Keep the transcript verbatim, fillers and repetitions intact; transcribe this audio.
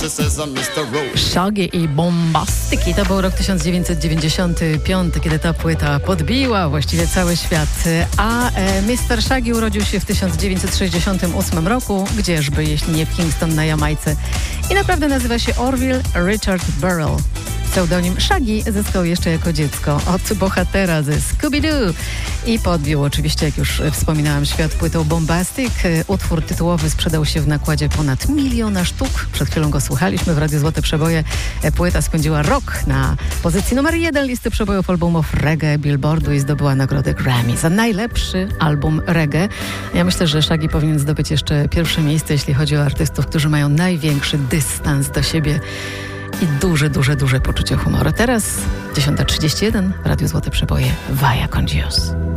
Shaggy i Bombastyki. To był rok tysiąc dziewięćset dziewięćdziesiąty piąty, kiedy ta płyta podbiła właściwie cały świat. A e, mister Shaggy urodził się w tysiąc dziewięćset sześćdziesiątym ósmym roku, gdzieżby, jeśli nie w Kingston na Jamajce. I naprawdę nazywa się Orville Richard Burrell. Pseudonim Shaggy zyskał jeszcze jako dziecko od bohatera ze Scooby-Doo i podbił oczywiście, jak już wspominałam, świat płytą Bombastic. Utwór tytułowy sprzedał się w nakładzie ponad miliona sztuk. Przed chwilą go słuchaliśmy w Radiu Złote Przeboje. Płyta spędziła rok na pozycji numer jeden listy przebojów albumów reggae Billboardu i zdobyła nagrodę Grammy za najlepszy album reggae. Ja myślę, że Shaggy powinien zdobyć jeszcze pierwsze miejsce, jeśli chodzi o artystów, którzy mają największy dystans do siebie i duże, duże, duże poczucie humoru. Teraz dziesiąta trzydzieści jeden w Radiu Złote Przeboje Vaya con Dios.